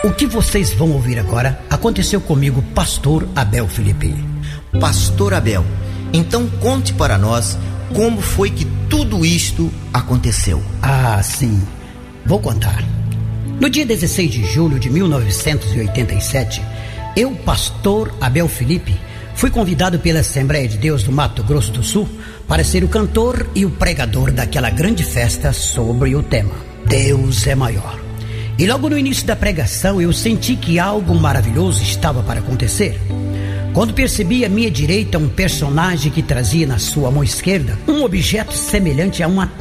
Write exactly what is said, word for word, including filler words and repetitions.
O que vocês vão ouvir agora aconteceu comigo, pastor Abel Felipe. Pastor Abel, então conte para nós como foi que tudo isto aconteceu. Ah, sim, vou contar. No dia dezesseis de julho de mil novecentos e oitenta e sete, eu, pastor Abel Felipe, fui convidado pela Assembleia de Deus do Mato Grosso do Sul para ser o cantor e o pregador daquela grande festa sobre o tema Deus é Maior. E logo no início da pregação eu senti que algo maravilhoso estava para acontecer. Quando percebi à minha direita um personagem que trazia na sua mão esquerda um objeto semelhante a uma